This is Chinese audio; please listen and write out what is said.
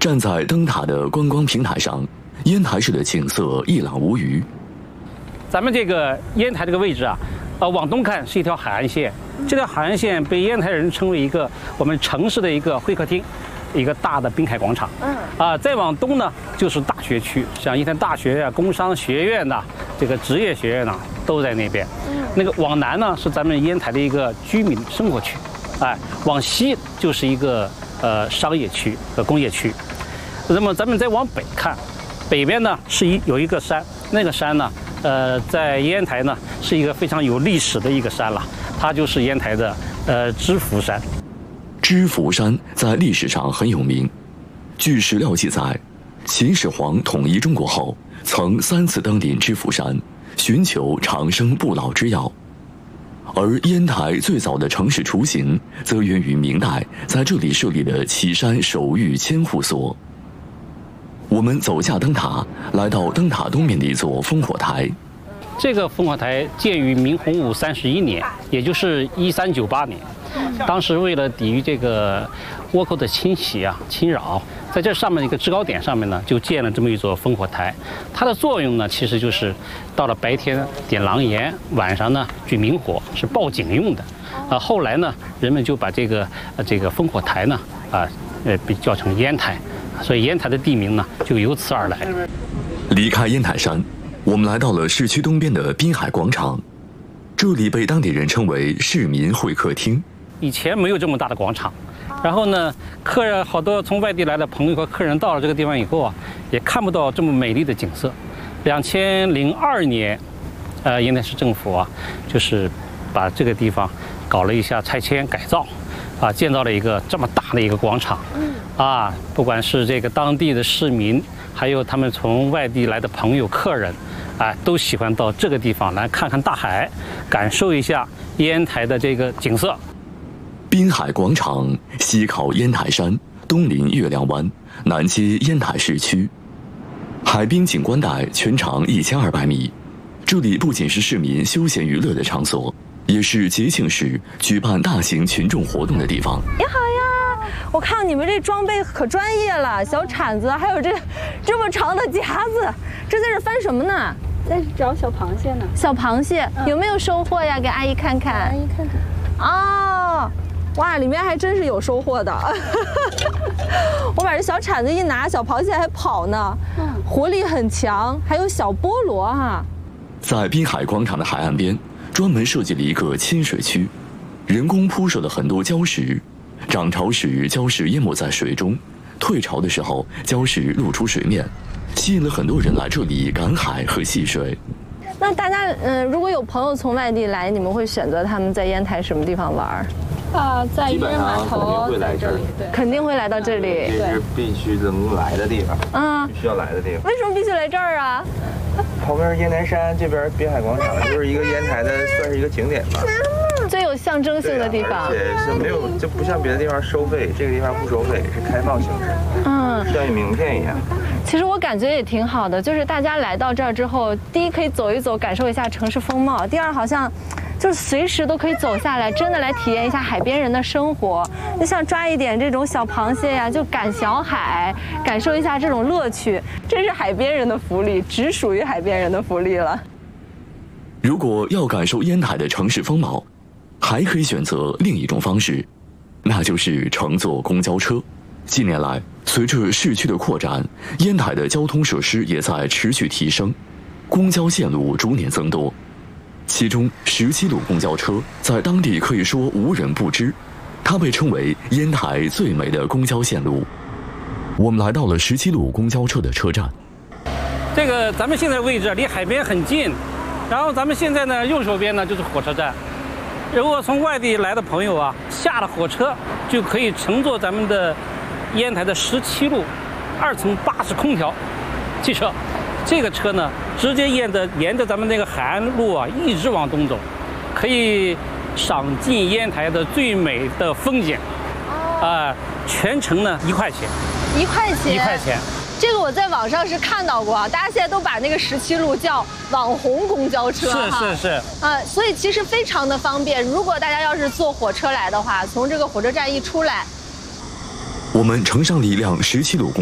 站在灯塔的观光平台上，烟台市的景色一览无余。 咱们这个烟台这个位置啊，往东看是一条海岸线，这条海岸线被烟台人称为一个我们城市的一个会客厅，一个大的滨海广场。再往东呢就是大学区，像烟台大学啊、工商学院呐、这个职业学院呐、都在那边。那个往南呢是咱们烟台的一个居民生活区，往西就是一个商业区和工业区。那么咱们再往北看，北边呢有一个山，那个山呢，在烟台呢是一个非常有历史的一个山了，它就是烟台的芝罘山。 芝罘山在历史上很有名，据史料记载，秦始皇统一中国后，曾3次登临芝罘山，寻求长生不老之药。而烟台最早的城市雏形，则源于明代在这里设立的岐山守御千户所。我们走下灯塔，来到灯塔东面的一座烽火台。 这个烽火台建于明洪武31年，也就是1398年。当时为了抵御这个倭寇的侵扰，在这上面一个制高点上面呢，就建了这么一座烽火台。它的作用呢，其实就是到了白天点狼烟，晚上呢举明火，是报警用的。后来呢，人们就把这个烽火台呢，被叫成烟台，所以烟台的地名呢就由此而来。 离开烟台山，我们来到了市区东边的滨海广场，这里被当地人称为市民会客厅。 以前没有这么大的广场，然后呢，客人好多从外地来的朋友和客人到了这个地方以后啊，也看不到这么美丽的景色。2002年，烟台市政府啊，就是把这个地方搞了一下拆迁改造，建造了一个这么大的一个广场。不管是这个当地的市民，还有他们从外地来的朋友、客人，都喜欢到这个地方来看看大海，感受一下烟台的这个景色。 滨海广场西靠烟台山，东临月亮湾，南接烟台市区。海滨景观带全长1200米，这里不仅是市民休闲娱乐的场所，也是节庆时举办大型群众活动的地方。 你好呀，我看你们这装备可专业了，小铲子，还有这么长的夹子，这在这翻什么呢？ 在找小螃蟹呢。 小螃蟹，有没有收获呀？给阿姨看看。 阿姨看看。 哦，哇，里面还真是有收获的。我把这小铲子一拿，小螃蟹还跑呢，活力很强，还有小菠萝哈。 在滨海广场的海岸边，专门设计了一个亲水区，人工铺设了很多礁石，涨潮时礁石淹没在水中，退潮的时候礁石露出水面，吸引了很多人来这里赶海和戏水。 那大家如果有朋友从外地来，你们会选择他们在烟台什么地方玩？ 在渔人码头， 会来这里， 肯定会来到这里， 这是必须能来的地方，必须要来的地方。 为什么必须来这儿啊？ 旁边是烟台山，这边滨海广场，就是一个烟台的，算是一个景点吧。 最有象征性的地方， 而且是没有，就不像别的地方收费，这个地方不收费，是开放形式，像名片一样。 其实我感觉也挺好的，就是大家来到这儿之后，第一可以走一走，感受一下城市风貌；第二好像就是随时都可以走下来，真的来体验一下海边人的生活。就像抓一点这种小螃蟹呀，就赶小海，感受一下这种乐趣，这是海边人的福利，只属于海边人的福利了。 如果要感受烟台的城市风貌，还可以选择另一种方式，那就是乘坐公交车。近年来，随着市区的扩展，烟台的交通设施也在持续提升，公交线路逐年增多。其中17路公交车在当地可以说无人不知，它被称为烟台最美的公交线路。我们来到了17路公交车的车站。 这个咱们现在位置离海边很近，然后咱们现在呢右手边呢就是火车站。如果从外地来的朋友啊，下了火车就可以乘坐咱们的烟台的17路2层巴士空调汽车。这个车呢，直接沿着咱们那个海岸路啊，一直往东走，可以赏尽烟台的最美的风景。全程呢1块钱。 1块钱。1 块钱。 这个我在网上是看到过，大家现在都把那个17路叫网红公交车是。 所以其实非常的方便。如果大家要是坐火车来的话，从这个火车站一出来， 我们乘上了一辆17路公交车。